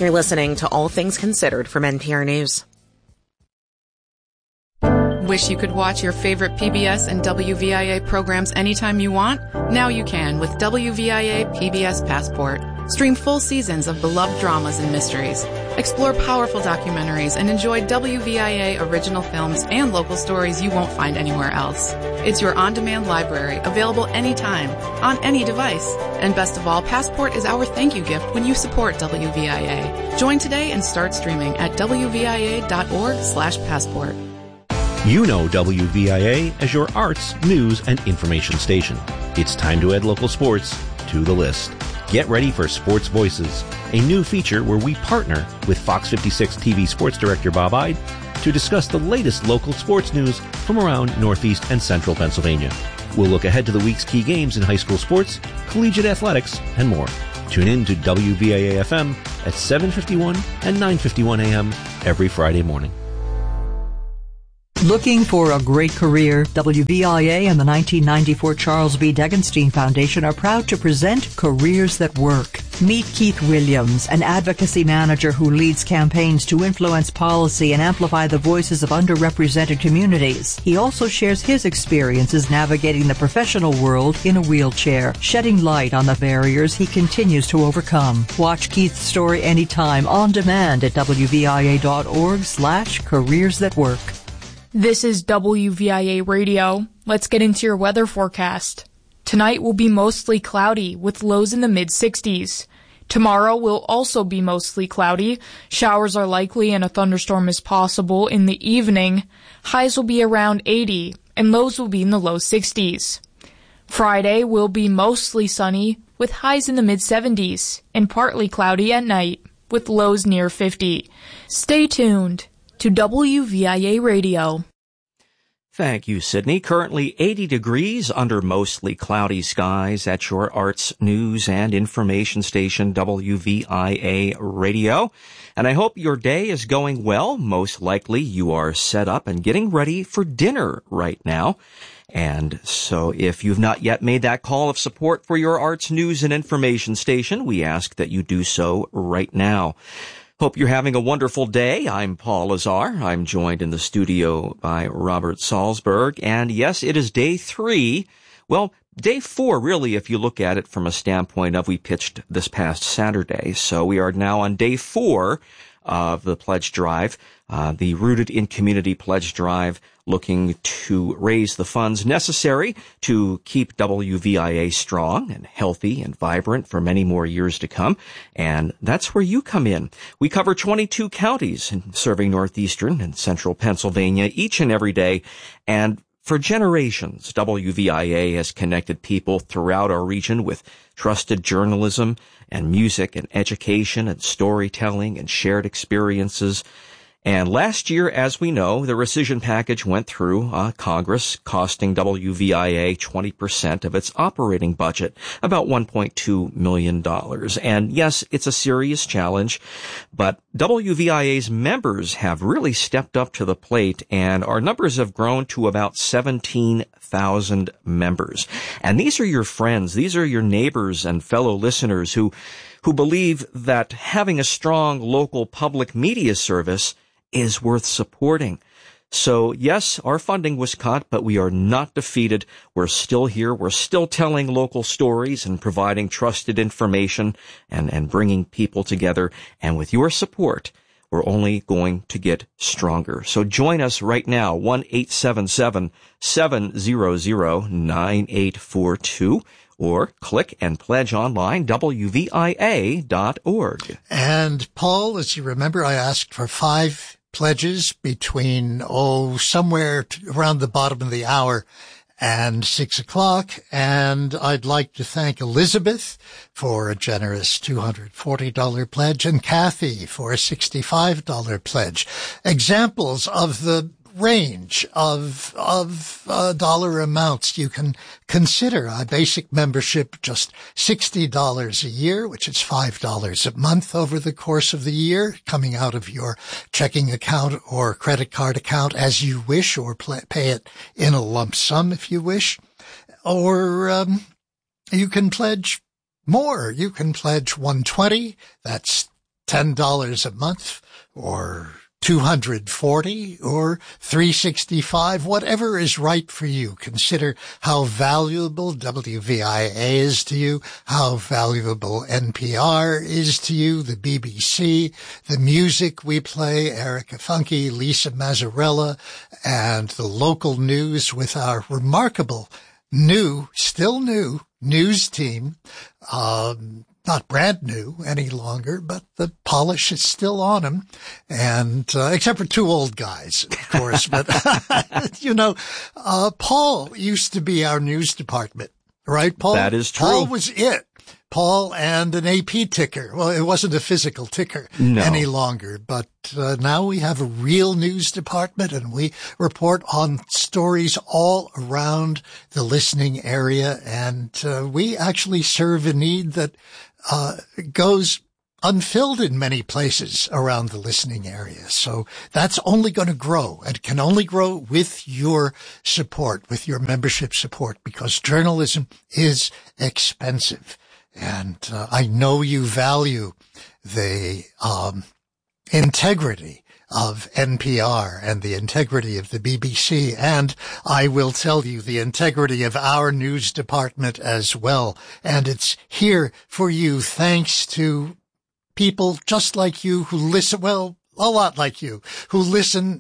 You're listening to All Things Considered from NPR News. Wish you could watch your favorite PBS and WVIA programs anytime you want? Now you can with WVIA PBS Passport. Stream full seasons of beloved dramas and mysteries. Explore powerful documentaries and enjoy WVIA original films and local stories you won't find anywhere else. It's your on-demand library, available anytime, on any device. And best of all, Passport is our thank you gift when you support WVIA. Join today and start streaming at WVIA.org/passport. You know WVIA as your arts, news, and information station. It's time to add local sports to the list. Get ready for Sports Voices, a new feature where we partner with Fox 56 TV sports director Bob Ide to discuss the latest local sports news from around Northeast and Central Pennsylvania. We'll look ahead to the week's key games in high school sports, collegiate athletics, and more. Tune in to WVIA-FM at 7:51 and 9:51 a.m. every Friday morning. Looking for a great career? WVIA and the 1994 Charles B. Degenstein Foundation are proud to present Careers That Work. Meet Keith Williams, an advocacy manager who leads campaigns to influence policy and amplify the voices of underrepresented communities. He also shares his experiences navigating the professional world in a wheelchair, shedding light on the barriers he continues to overcome. Watch Keith's story anytime on demand at WVIA.org/Careers That Work. This is WVIA Radio. Let's get into your weather forecast. Tonight will be mostly cloudy with lows in the mid-60s. Tomorrow will also be mostly cloudy. Showers are likely and a thunderstorm is possible in the evening. Highs will be around 80 and lows will be in the low 60s. Friday will be mostly sunny with highs in the mid-70s and partly cloudy at night with lows near 50. Stay tuned to WVIA Radio. Thank you, Sydney. Currently 80 degrees under mostly cloudy skies at your arts, news, and information station, WVIA Radio. And I hope your day is going well. Most likely you are set up and getting ready for dinner right now. And so if you've not yet made that call of support for your arts, news, and information station, we ask that you do so right now. Hope you're having a wonderful day. I'm Paul Lazar. I'm joined in the studio by Robert Salzberg. And yes, it is day 3. Well, day 4, really, if you look at it from a standpoint of we pitched this past Saturday. So we are now on day 4 of the pledge drive, the Rooted in Community pledge drive, looking to raise the funds necessary to keep WVIA strong and healthy and vibrant for many more years to come. And that's where you come in. We cover 22 counties serving northeastern and central Pennsylvania each and every day. And for generations, WVIA has connected people throughout our region with trusted journalism and music and education and storytelling and shared experiences. And last year, as we know, the rescission package went through Congress, costing WVIA 20% of its operating budget, about $1.2 million. And yes, it's a serious challenge, but WVIA's members have really stepped up to the plate, and our numbers have grown to about 17,000 members. And these are your friends, these are your neighbors and fellow listeners who believe that having a strong local public media service is worth supporting. So yes, our funding was cut, but we are not defeated. We're still here. We're still telling local stories and providing trusted information and bringing people together. And with your support, we're only going to get stronger. So join us right now, 1-877-700-9842. Or click and pledge online, WVIA.org. And Paul, as you remember, I asked for 5 pledges between, somewhere around the bottom of the hour and 6 o'clock. And I'd like to thank Elizabeth for a generous $240 pledge and Kathy for a $65 pledge. Examples of the range of dollar amounts you can consider. A basic membership, just $60 a year, which is $5 a month over the course of the year, coming out of your checking account or credit card account as you wish, or pay it in a lump sum if you wish. Or you can pledge more. You can pledge $120. That's $10 a month or $240 or $365, whatever is right for you. Consider how valuable WVIA is to you, how valuable NPR is to you, the BBC, the music we play, Erica Funke, Lisa Mazzarella, and the local news with our remarkable still new news team. Not brand new any longer, but the polish is still on them. And, except for two old guys, of course. But, Paul used to be our news department, right, Paul? That is true. Paul was it. Paul and an AP ticker. Well, it wasn't a physical ticker any longer, but now we have a real news department and we report on stories all around the listening area. And we actually serve a need that goes unfilled in many places around the listening area. So that's only going to grow and can only grow with your support, with your membership support, because journalism is expensive. And I know you value the integrity of NPR and the integrity of the BBC, and I will tell you the integrity of our news department as well. And it's here for you thanks to people just like you who listen, well, a lot like you, who listen